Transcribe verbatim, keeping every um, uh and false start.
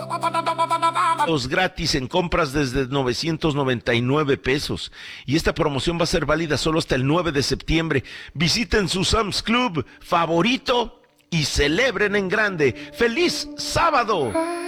Los gratis en compras desde novecientos noventa y nueve pesos. Y esta promoción va a ser válida solo hasta el nueve de septiembre. Visiten su Sam's Club favorito y celebren en grande. ¡Feliz sábado!